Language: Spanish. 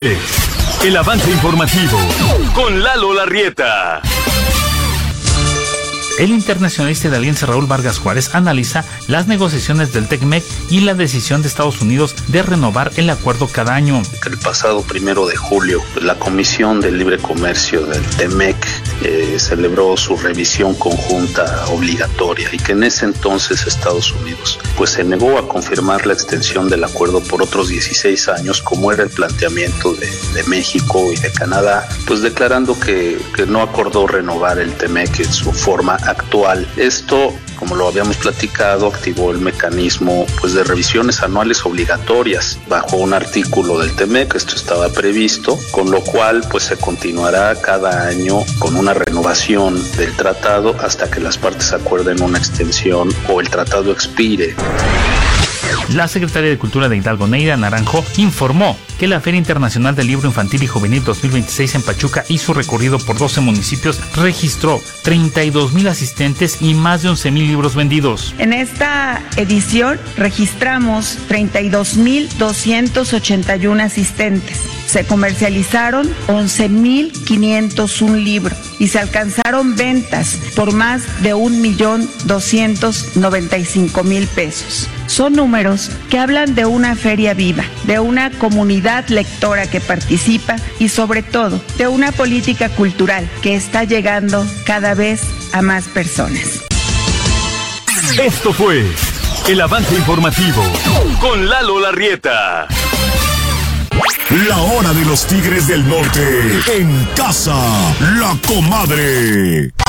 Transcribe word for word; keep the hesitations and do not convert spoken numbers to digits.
El avance informativo con Lalo Larrieta. El internacionalista de Alianza Raúl Vargas Juárez analiza las negociaciones del TECMEC y la decisión de Estados Unidos de renovar el acuerdo cada año. El pasado primero de julio, la Comisión de Libre Comercio del TEMEC eh, celebró su revisión conjunta obligatoria y que en ese entonces Estados Unidos pues se negó a confirmar la extensión del acuerdo por otros dieciséis años, como era el planteamiento de, de México y de Canadá, pues declarando que, que no acordó renovar el TEMEC en su forma actual. Esto, como lo habíamos platicado, activó el mecanismo pues de revisiones anuales obligatorias bajo un artículo del TEMEC. Esto estaba previsto, con lo cual pues se continuará cada año con una renovación del tratado hasta que las partes acuerden una extensión o el tratado expire. La secretaria de Cultura de Hidalgo, Neira Naranjo, informó que la Feria Internacional del Libro Infantil y Juvenil dos mil veintiséis en Pachuca y su recorrido por doce municipios registró treinta y dos mil asistentes y más de once mil libros vendidos. En esta edición registramos treinta y dos mil doscientos ochenta y uno asistentes. Se comercializaron once mil quinientos uno libros y se alcanzaron ventas por más de un millón doscientos noventa y cinco mil pesos. Son números que hablan de una feria viva, de una comunidad lectora que participa y sobre todo de una política cultural que está llegando cada vez a más personas. Esto fue el avance informativo con Lalo Larrieta. La hora de los Tigres del Norte en casa, La Comadre.